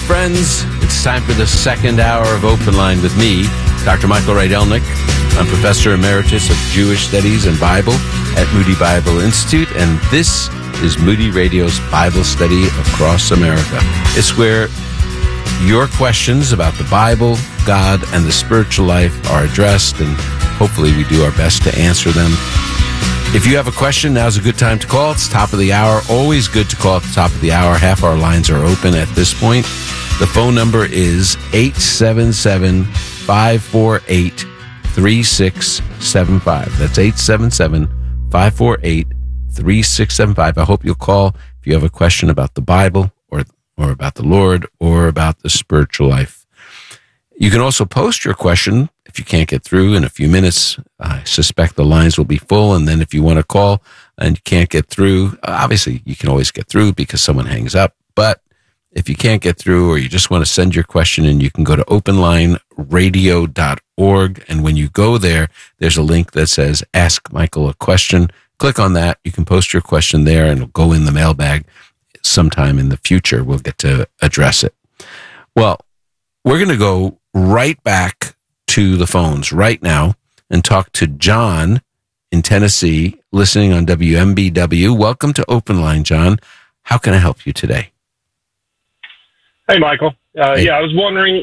friends. It's time for the second hour of Open Line with me, Dr. Michael Rydelnik. I'm Professor Emeritus of Jewish Studies and Bible at Moody Bible Institute, and this is Moody Radio's Bible Study Across America. It's where your questions about the Bible, God, and the spiritual life are addressed, and hopefully we do our best to answer them. If you have a question, now's a good time to call. It's top of the hour. Always good to call at the top of the hour. Half our lines are open at this point. The phone number is 877-548-3675. That's 877-548-3675. I hope you'll call if you have a question about the Bible or about the Lord or about the spiritual life. You can also post your question if you can't get through in a few minutes. I suspect the lines will be full, and then if you want to call and you can't get through, obviously you can always get through because someone hangs up. But if you can't get through or you just want to send your question in, you can go to openlineradio.org, and when you go there, there's a link that says Ask Michael a Question. Click on that. You can post your question there, and it'll go in the mailbag sometime in the future. We'll get to address it. Well, we're going to go right back to the phones right now and talk to John in Tennessee, listening on WMBW. Welcome to Open Line, John. How can I help you today? Hey, Michael. Hey. Yeah, I was wondering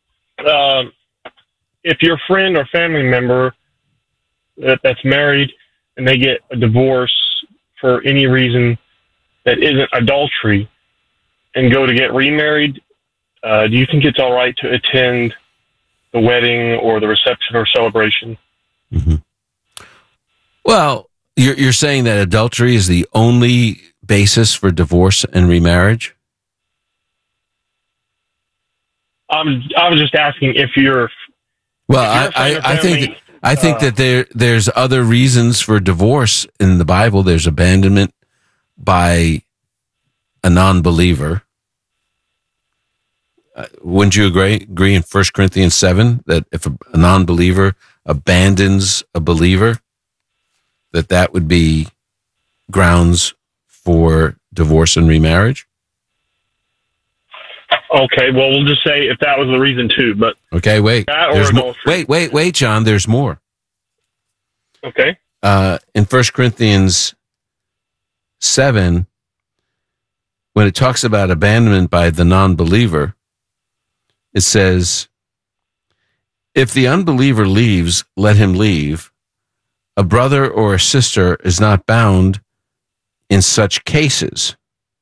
if your friend or family member that's married and they get a divorce for any reason that isn't adultery and go to get remarried, do you think it's all right to attend the wedding or the reception or celebration? Mm-hmm. Well, you're saying that adultery is the only basis for divorce and remarriage? I was just asking if you're. Well, I think that there's other reasons for divorce in the Bible. There's abandonment by a non-believer. Wouldn't you agree in 1 Corinthians 7 that if a non-believer abandons a believer, that would be grounds for divorce and remarriage? Okay, well, we'll just say if that was the reason too, but... Okay, wait. Wait, John, there's more. Okay. In 1 Corinthians 7, when it talks about abandonment by the non-believer, it says, if the unbeliever leaves, let him leave. A brother or a sister is not bound in such cases.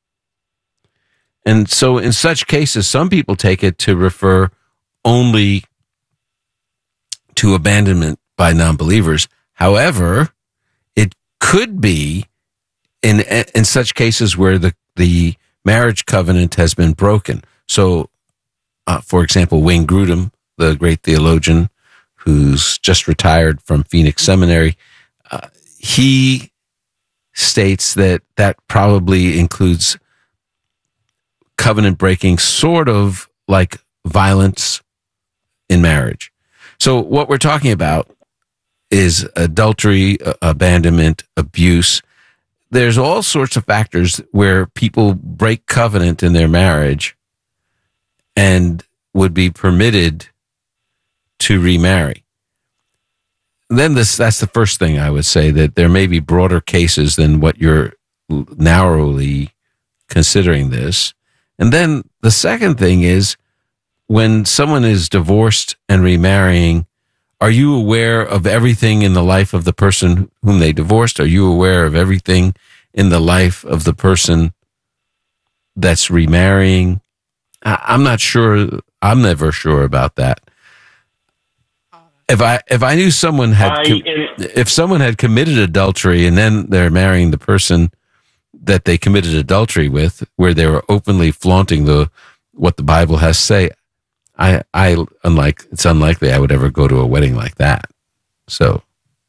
And so in such cases, some people take it to refer only to abandonment by non-believers. However, it could be in such cases where the marriage covenant has been broken. So, for example, Wayne Grudem, the great theologian who's just retired from Phoenix Seminary, he states that probably includes covenant breaking, sort of like violence in marriage. So what we're talking about is adultery, abandonment, abuse. There's all sorts of factors where people break covenant in their marriage and would be permitted to remarry. Then that's the first thing I would say, that there may be broader cases than what you're narrowly considering this. And then the second thing is, when someone is divorced and remarrying, are you aware of everything in the life of the person whom they divorced? Are you aware of everything in the life of the person that's remarrying? I'm not sure. I'm never sure about that. If I knew someone if someone had committed adultery and then they're marrying the person that they committed adultery with, where they were openly flaunting what the Bible has to say, it's unlikely I would ever go to a wedding like that. So,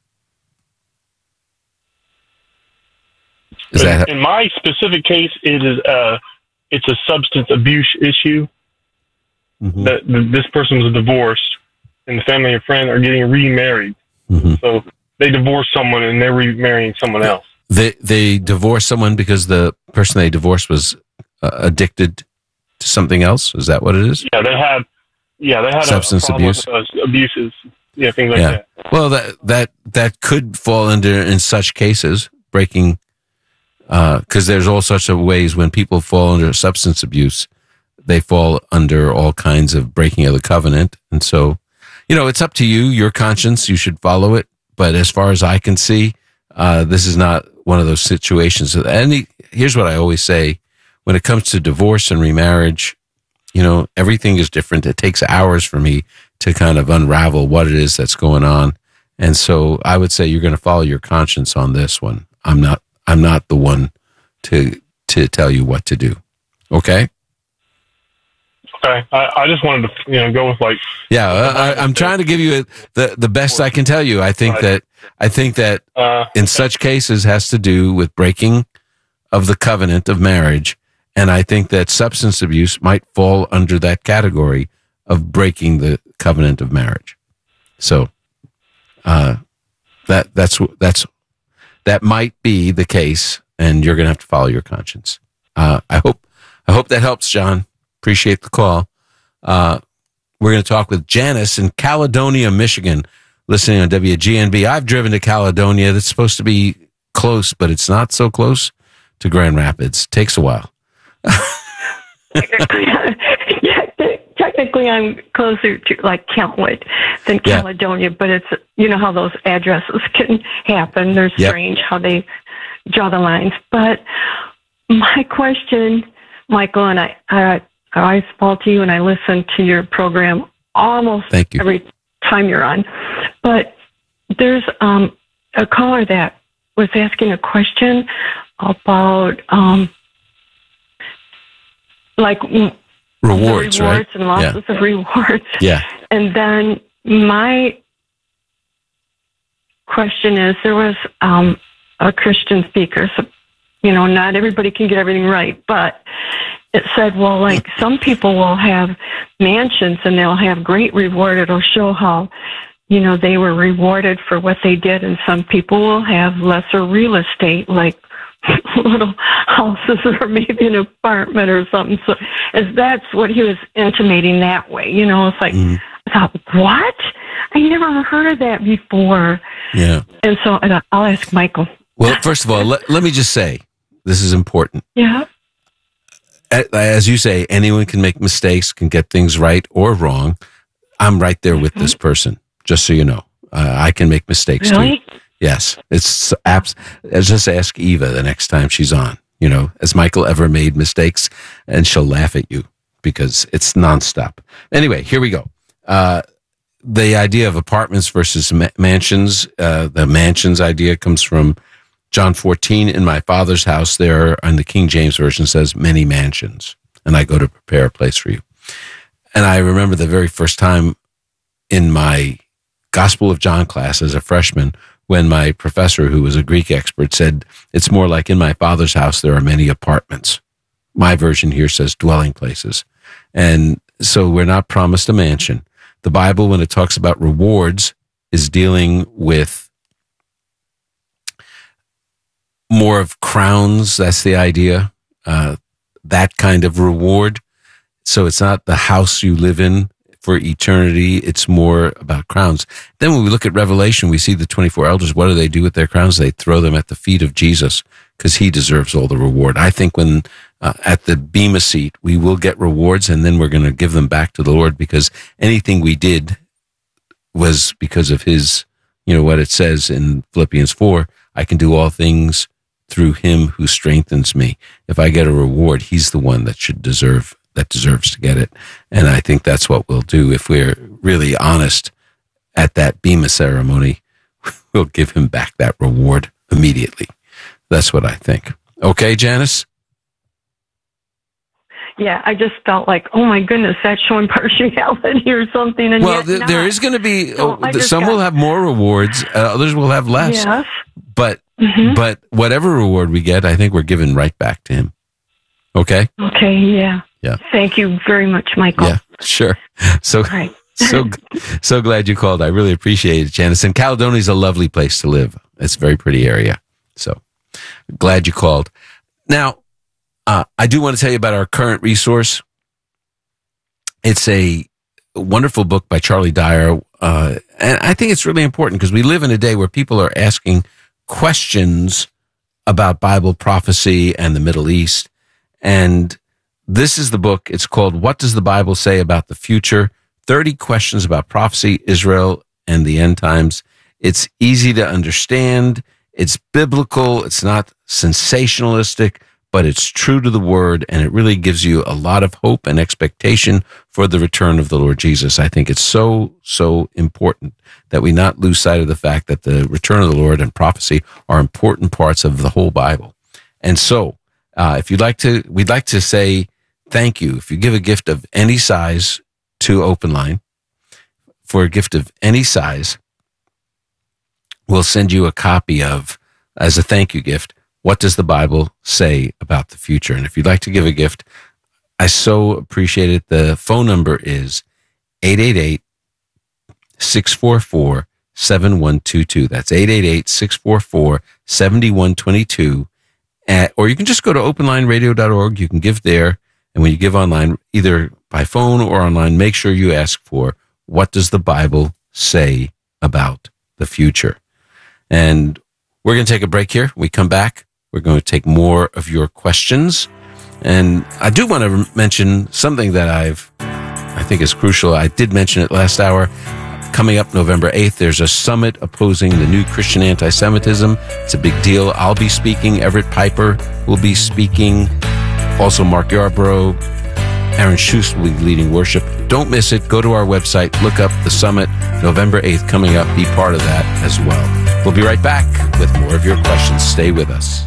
in my specific case, it's a substance abuse issue. Mm-hmm. That this person was divorced, and the family and friend are getting remarried. Mm-hmm. So they divorced someone and they're remarrying someone else. They divorced someone because the person they divorced was addicted to something else? Is that what it is? Yeah, they had Substance a problem abuse? with, abuses, things like Yeah. that. Well, that could fall under, in such cases, breaking, because there's all sorts of ways when people fall under substance abuse, they fall under all kinds of breaking of the covenant. And so, it's up to you, your conscience, you should follow it. But as far as I can see, this is not one of those situations. Here's what I always say: when it comes to divorce and remarriage, everything is different. It takes hours for me to kind of unravel what it is that's going on. And so I would say you're going to follow your conscience on this one. I'm not the one to tell you what to do. Okay? Okay. I just wanted to, go with I'm trying to give you the best I can tell you. I think that in such cases has to do with breaking of the covenant of marriage. And I think that substance abuse might fall under that category of breaking the covenant of marriage. So, that might be the case, and you're going to have to follow your conscience. I hope that helps, John. Appreciate the call. We're going to talk with Janice in Caledonia, Michigan, listening on WGNB. I've driven to Caledonia. That's supposed to be close, but it's not so close to Grand Rapids. Takes a while. Technically, I'm closer to Kentwood than Caledonia, but it's, how those addresses can happen. They're strange how they draw the lines. But my question, Michael, and I always fall to you, and I listen to your program almost every time you're on. But there's a caller that was asking a question about rewards, right? And losses of rewards. Yeah. And then my question is, there was a Christian speaker, so, not everybody can get everything right, but it said, some people will have mansions and they'll have great reward. It'll show how, they were rewarded for what they did. And some people will have lesser real estate, like little houses or maybe an apartment or something. So that's what he was intimating that way. It's like, I thought, what? I never heard of that before. Yeah. And so I'll ask Michael. Well, first of all, let me just say, this is important. Yeah. As you say, anyone can make mistakes, can get things right or wrong. I'm right there with this person, just so you know. I can make mistakes too. Yes. It's just ask Eva the next time she's on. Has Michael ever made mistakes? And she'll laugh at you because it's nonstop. Anyway, here we go. The idea of apartments versus mansions, the mansions idea comes from John 14, in my Father's house there, and the King James Version says many mansions, and I go to prepare a place for you. And I remember the very first time in my Gospel of John class as a freshman, when my professor, who was a Greek expert, said, it's more like in my Father's house there are many apartments. My version here says dwelling places. And so we're not promised a mansion. The Bible, when it talks about rewards, is dealing with more of crowns. That's the idea. That kind of reward. So it's not the house you live in for eternity. It's more about crowns. Then when we look at Revelation, we see the 24 elders. What do they do with their crowns? They throw them at the feet of Jesus because he deserves all the reward. I think when at the Bema seat, we will get rewards, and then we're going to give them back to the Lord, because anything we did was because of his, what it says in Philippians 4, I can do all things through him who strengthens me. If I get a reward, he's the one that deserves to get it. And I think that's what we'll do. If we're really honest at that Bema ceremony, we'll give him back that reward immediately. That's what I think. Okay, Janice? Yeah, I just felt like, oh my goodness, that's showing partiality or something. And there is going to be, some will have more rewards, others will have less. Yes. But whatever reward we get, I think we're giving right back to him. Okay? Okay, yeah. Yeah. Thank you very much, Michael. Yeah, sure. So glad you called. I really appreciate it, Janice. And Caledonia is a lovely place to live. It's a very pretty area. So glad you called. Now, I do want to tell you about our current resource. It's a wonderful book by Charlie Dyer. And I think it's really important because we live in a day where people are asking questions about Bible prophecy and the Middle East. And this is the book. It's called What Does the Bible Say About the Future? 30 Questions About Prophecy, Israel, and the End Times. It's easy to understand. It's biblical. It's not sensationalistic, but it's true to the word, and it really gives you a lot of hope and expectation for the return of the Lord Jesus. I think it's so, so important that we not lose sight of the fact that the return of the Lord and prophecy are important parts of the whole Bible. And so, if you'd like to, we'd like to say thank you. If you give a gift of any size to Open Line, for a gift of any size, we'll send you a copy of, as a thank you gift, What Does the Bible Say About the Future? And if you'd like to give a gift, I so appreciate it. The phone number is 888-644-7122. That's 888-644-7122. Or you can just go to openlineradio.org. You can give there. And when you give online, either by phone or online, make sure you ask for what does the Bible say about the future? And we're going to take a break here. When we come back, we're going to take more of your questions. And I do want to mention something that I think is crucial. I did mention it last hour. Coming up November 8th, there's a summit opposing the new Christian anti-Semitism. It's a big deal. I'll be speaking. Everett Piper will be speaking. Also, Mark Yarbrough, Aaron Schuss will be leading worship. Don't miss it. Go to our website. Look up the summit, November 8th coming up. Be part of that as well. We'll be right back with more of your questions. Stay with us.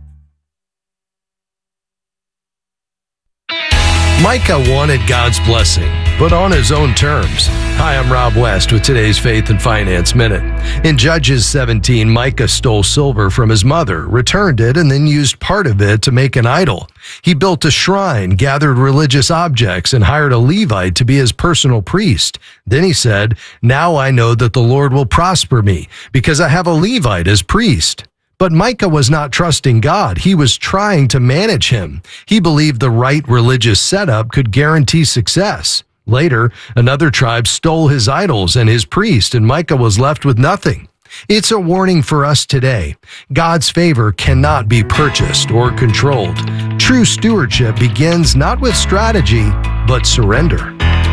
Micah wanted God's blessing, but on his own terms. Hi, I'm Rob West with today's Faith and Finance Minute. In Judges 17, Micah stole silver from his mother, returned it, and then used part of it to make an idol. He built a shrine, gathered religious objects, and hired a Levite to be his personal priest. Then he said, "Now I know that the Lord will prosper me, because I have a Levite as priest." But Micah was not trusting God. He was trying to manage him. He believed the right religious setup could guarantee success. Later, another tribe stole his idols and his priest, and Micah was left with nothing. It's a warning for us today. God's favor cannot be purchased or controlled. True stewardship begins not with strategy, but surrender.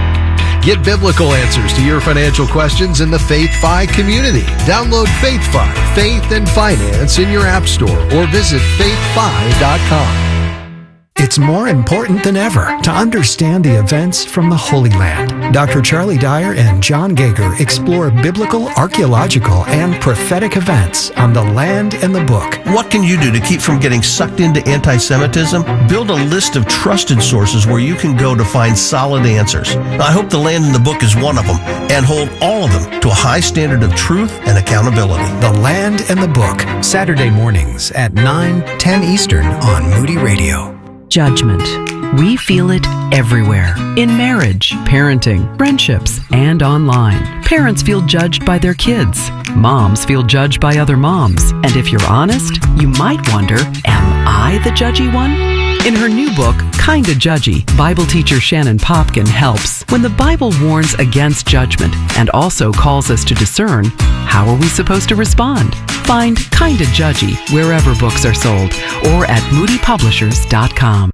Get biblical answers to your financial questions in the FaithFi community. Download FaithFi, Faith and Finance in your app store or visit faithfi.com. It's more important than ever to understand the events from the Holy Land. Dr. Charlie Dyer and John Gager explore biblical, archaeological, and prophetic events on the land and the book. What can you do to keep from getting sucked into anti-Semitism? Build a list of trusted sources where you can go to find solid answers. I hope the land and the book is one of them, and hold all of them to a high standard of truth and accountability. The Land and the Book, Saturday mornings at 9:10 Eastern on Moody Radio. Judgment. We feel it everywhere. In marriage, parenting, friendships, and online. Parents feel judged by their kids. Moms feel judged by other moms. And if you're honest, you might wonder, am I the judgy one? In her new book, Kinda Judgy, Bible teacher Shannon Popkin helps when the Bible warns against judgment and also calls us to discern, how are we supposed to respond? Find Kinda Judgy wherever books are sold or at moodypublishers.com.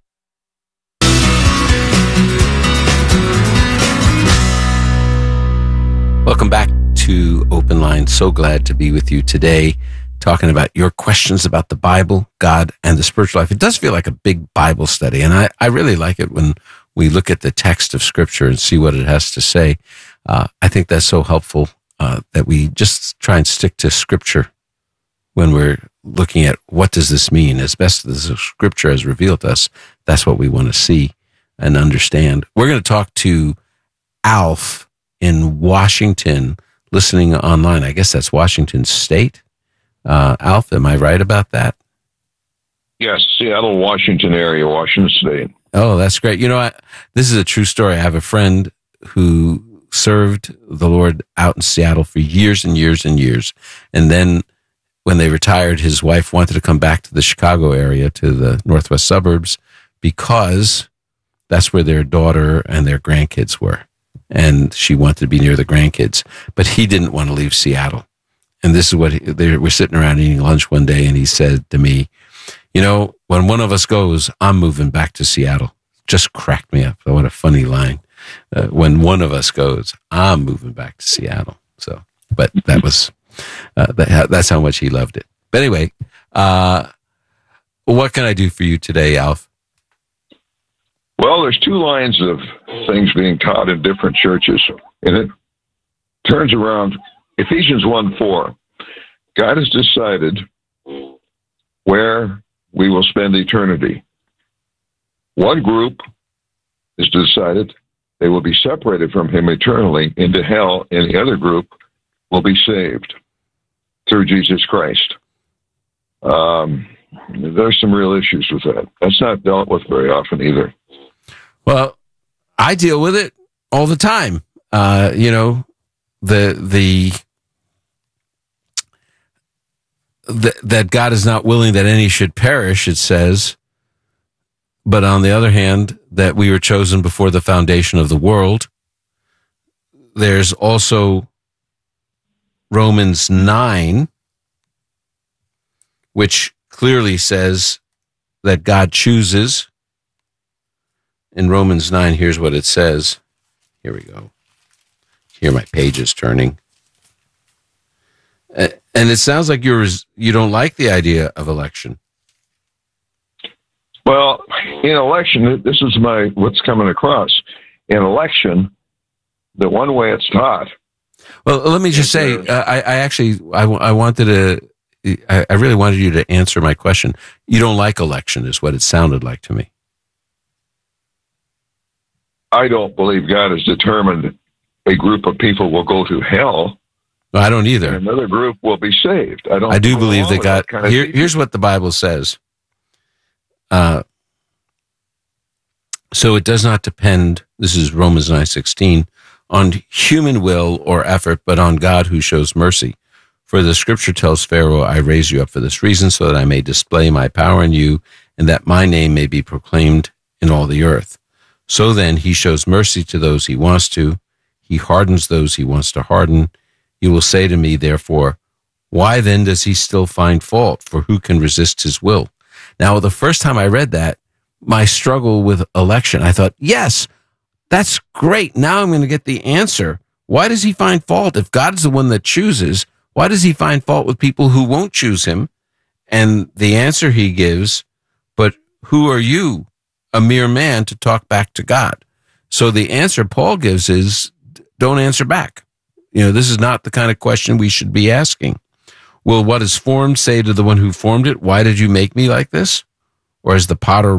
Welcome back to Open Line. So glad to be with you today, talking about your questions about the Bible, God, and the spiritual life. It does feel like a big Bible study, and I really like it when we look at the text of Scripture and see what it has to say. I think that's so helpful that we just try and stick to Scripture when we're looking at what does this mean. As best as the Scripture has revealed to us, that's what we want to see and understand. We're going to talk to Alf in Washington, listening online. I guess that's Washington State. Alf, am I right about that? Yes, Seattle, Washington area, Washington State. Oh, that's great. You know, this is a true story. I have a friend who served the Lord out in Seattle for years and years and years. And then when they retired, his wife wanted to come back to the Chicago area, to the northwest suburbs, because that's where their daughter and their grandkids were. And she wanted to be near the grandkids, but he didn't want to leave Seattle. And this is what they were sitting around eating lunch one day, and he said to me, you know, when one of us goes, I'm moving back to Seattle. Just cracked me up. What a funny line. When one of us goes, I'm moving back to Seattle. So, but that was, that's how much he loved it. But anyway, what can I do for you today, Alf? Well, there's two lines of things being taught in different churches, and it turns around Ephesians 1:4. God has decided where we will spend eternity. One group has decided they will be separated from him eternally into hell, and the other group will be saved through Jesus Christ. There's some real issues with that. That's not dealt with very often either. Well, I deal with it all the time. That God is not willing that any should perish, it says. But on the other hand, that we were chosen before the foundation of the world. There's also Romans 9, which clearly says that God chooses. In Romans 9, here's what it says. Here we go. Here my page is turning. And it sounds like you don't like the idea of election. Well, in election, this is what's coming across. In election, the one way it's taught. Well, let me just say, I really wanted you to answer my question. You don't like election, is what it sounded like to me. I don't believe God has determined a group of people will go to hell. No, I don't either. And another group will be saved. I do believe that God. Here's what the Bible says. So it does not depend. This is Romans 9:16, on human will or effort, but on God who shows mercy. For the Scripture tells Pharaoh, "I raise you up for this reason, so that I may display my power in you, and that my name may be proclaimed in all the earth." So then he shows mercy to those he wants to. He hardens those he wants to harden. You will say to me, therefore, why then does he still find fault? For who can resist his will? Now, the first time I read that, my struggle with election, I thought, yes, that's great. Now I'm going to get the answer. Why does he find fault? If God's the one that chooses, why does he find fault with people who won't choose him? And the answer he gives, but who are you, a mere man, to talk back to God? So the answer Paul gives is, don't answer back. This is not the kind of question we should be asking. Will what is formed say to the one who formed it, why did you make me like this? Or has the potter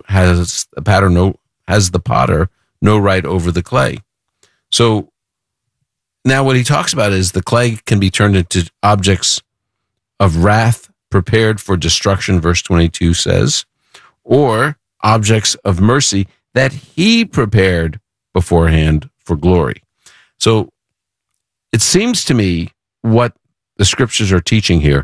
no right over the clay? So now what he talks about is the clay can be turned into objects of wrath prepared for destruction, verse 22 says, or objects of mercy that he prepared beforehand for glory. So it seems to me what the scriptures are teaching here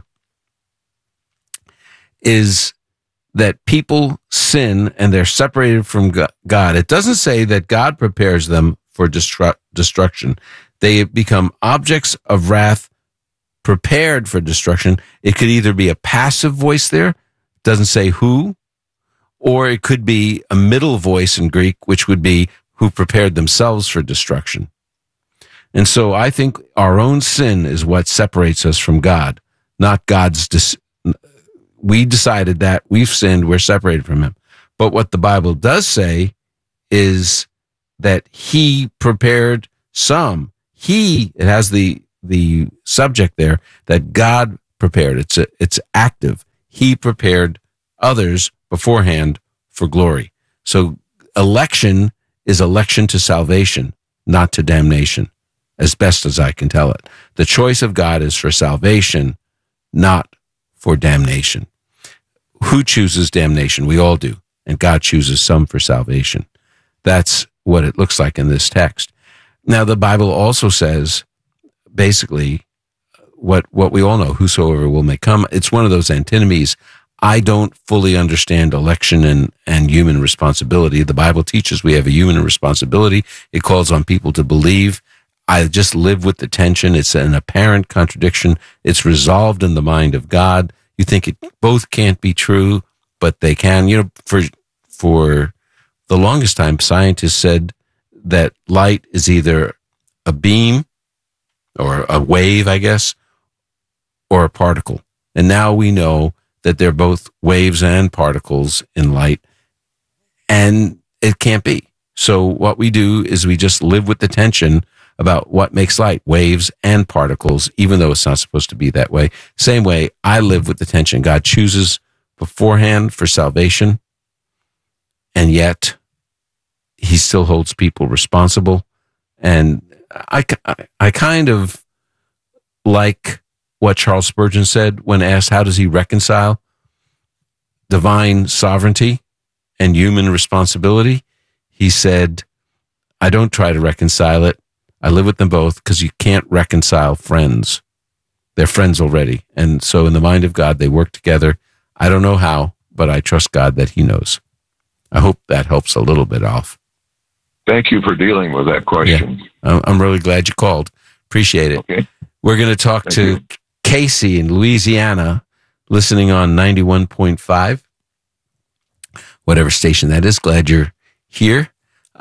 is that people sin and they're separated from God. It doesn't say that God prepares them for destruction. They become objects of wrath prepared for destruction. It could either be a passive voice there, doesn't say who, or it could be a middle voice in Greek, which would be who prepared themselves for destruction. And so I think our own sin is what separates us from God, not God's. We decided that we've sinned, we're separated from him. But what the Bible does say is that he prepared some. It has the subject there that God prepared. It's active. He prepared others beforehand for glory. So election is election to salvation, not to damnation, as best as I can tell it. The choice of God is for salvation, not for damnation. Who chooses damnation? We all do. And God chooses some for salvation. That's what it looks like in this text. Now, the Bible also says, basically, what we all know, whosoever will may come. It's one of those antinomies. I don't fully understand election and human responsibility. The Bible teaches we have a human responsibility. It calls on people to believe. I just live with the tension. It's an apparent contradiction. It's resolved in the mind of God. You think it both can't be true, but they can. You know, for the longest time, scientists said that light is either a beam or a wave, I guess, or a particle. And now we know that they're both waves and particles in light, and it can't be. So what we do is we just live with the tension about what makes light, waves and particles, even though it's not supposed to be that way. Same way, I live with the tension. God chooses beforehand for salvation, and yet he still holds people responsible. And I kind of like what Charles Spurgeon said when asked, how does he reconcile divine sovereignty and human responsibility? He said, I don't try to reconcile it. I live with them both, because you can't reconcile friends. They're friends already. And so in the mind of God, they work together. I don't know how, but I trust God that he knows. I hope that helps a little bit off. Thank you for dealing with that question. Yeah, I'm really glad you called. Appreciate it. Okay. We're going to talk to Casey in Louisiana, listening on 91.5, whatever station that is. Glad you're here,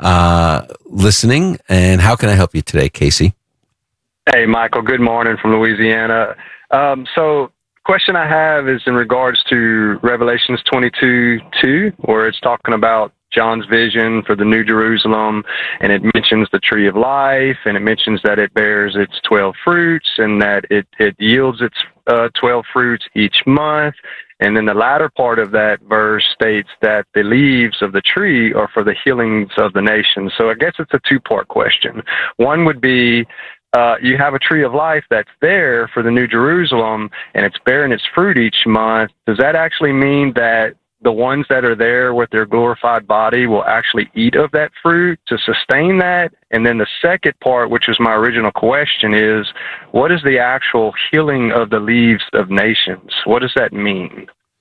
listening. And how can I help you today, Casey? Hey, Michael. Good morning from Louisiana. So question I have is in regards to Revelations 22:2, where it's talking about John's vision for the New Jerusalem, and it mentions the tree of life, and it mentions that it bears its 12 fruits, and that it yields its 12 fruits each month. And then the latter part of that verse states that the leaves of the tree are for the healings of the nations. So I guess it's a two-part question. One would be, you have a tree of life that's there for the New Jerusalem, and it's bearing its fruit each month. Does that actually mean that the ones that are there with their glorified body will actually eat of that fruit to sustain that? And then the second part, which was my original question, is what is the actual healing of the leaves of nations? What does that mean?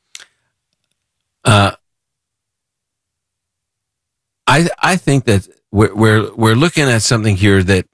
I think that we're looking at something here that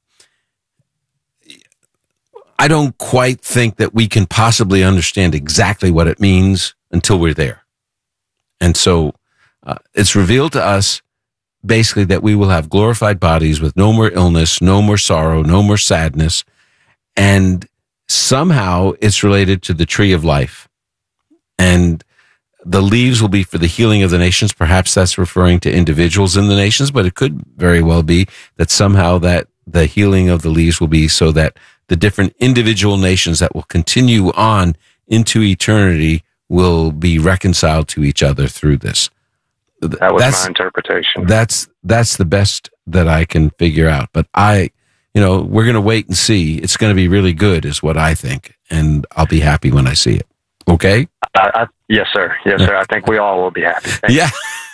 I don't quite think that we can possibly understand exactly what it means until we're there. And so it's revealed to us basically that we will have glorified bodies with no more illness, no more sorrow, no more sadness. And somehow it's related to the tree of life. And the leaves will be for the healing of the nations. Perhaps that's referring to individuals in the nations, but it could very well be that somehow that the healing of the leaves will be so that the different individual nations that will continue on into eternity will be reconciled to each other through this. That was my interpretation. That's the best that I can figure out. But we're going to wait and see. It's going to be really good is what I think. And I'll be happy when I see it. Okay? Yes, sir. Yes, sir. I think we all will be happy. Yeah.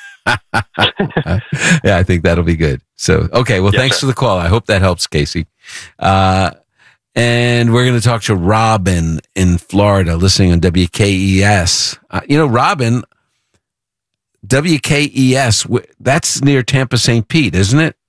Yeah, I think that'll be good. So, okay. Well, thanks for the call. I hope that helps, Casey. And we're going to talk to Robin in Florida, listening on WKES. Robin, WKES, that's near Tampa St. Pete, isn't it?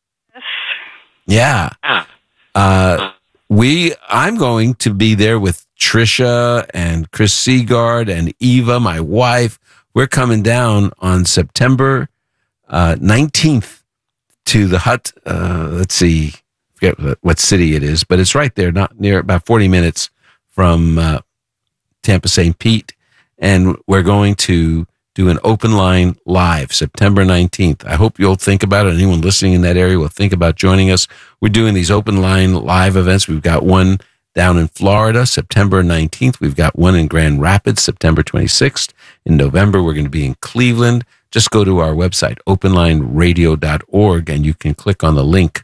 Yes. Yeah. I'm going to be there with Trisha and Chris Seagard and Eva, my wife. We're coming down on September 19th to the hut. Let's see. Forget what city it is, but it's right there, not near, about 40 minutes from Tampa St. Pete. And we're going to do an open line live September 19th. I hope you'll think about it. Anyone listening in that area will think about joining us. We're doing these open line live events. We've got one down in Florida, September 19th. We've got one in Grand Rapids, September 26th. In November, we're going to be in Cleveland. Just go to our website, openlineradio.org, and you can click on the link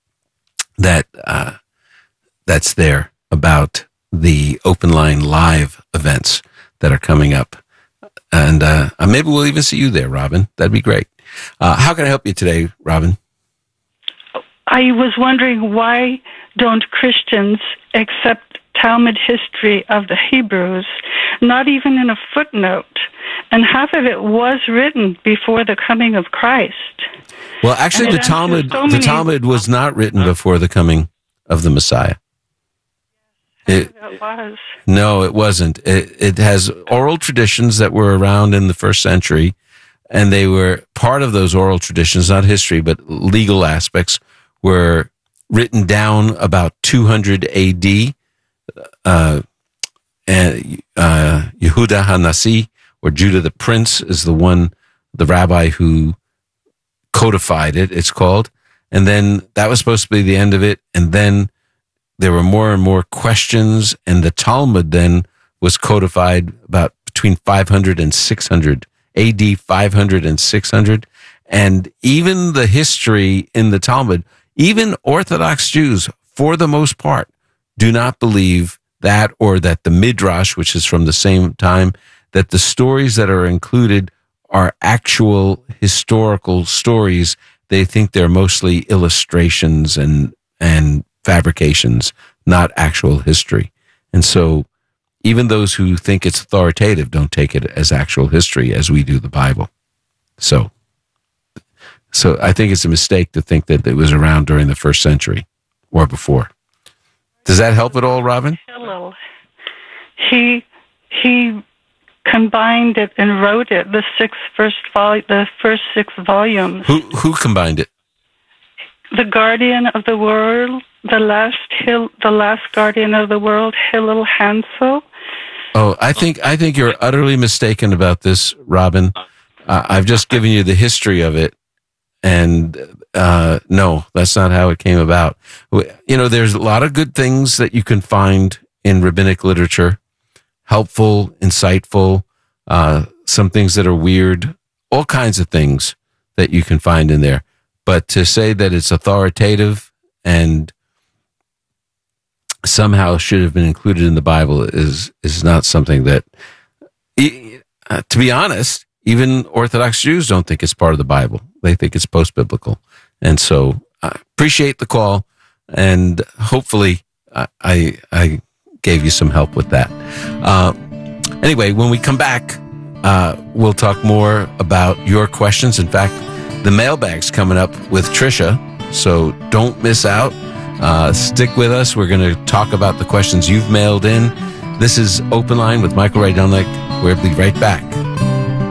that's there about the open line live events that are coming up. And maybe we'll even see you there, Robin. That'd be great. How can I help you today, Robin? I was wondering, why don't Christians accept Talmud history of the Hebrews, not even in a footnote. And half of it was written before the coming of Christ. Well, actually, the Talmud was not written before the coming of the Messiah. It was. No, it wasn't. It has oral traditions that were around in the first century, and they were part of those oral traditions, not history, but legal aspects, were written down about 200 A.D. And Yehuda HaNasi, or Judah the Prince, is the rabbi who codified it, it's called. And then that was supposed to be the end of it. And then there were more and more questions, and the Talmud then was codified about between 500 and 600, AD 500 and 600. And even the history in the Talmud, even Orthodox Jews, for the most part, do not believe that, or that the Midrash, which is from the same time, that the stories that are included are actual historical stories. They think they're mostly illustrations and fabrications, not actual history. And so even those who think it's authoritative don't take it as actual history as we do the Bible. So I think it's a mistake to think that it was around during the first century or before. Does that help at all, Robin? Hillel. He combined it and wrote it, the first 6 volumes. Who combined it? The Guardian of the World, the last Guardian of the World, Hillel Hansel. Oh, I think you're utterly mistaken about this, Robin. I've just given you the history of it, and no, that's not how it came about. You know, there's a lot of good things that you can find in rabbinic literature, helpful, insightful, some things that are weird, all kinds of things that you can find in there. But to say that it's authoritative and somehow should have been included in the Bible is not something that, to be honest, even Orthodox Jews don't think it's part of the Bible. They think it's post-biblical. And so I appreciate the call, and hopefully I gave you some help with that. Anyway, when we come back, we'll talk more about your questions. In fact, the mailbag's coming up with Tricia, so don't miss out. Stick with us. We're going to talk about the questions you've mailed in. This is Open Line with Michael Rydelnik. We'll be right back.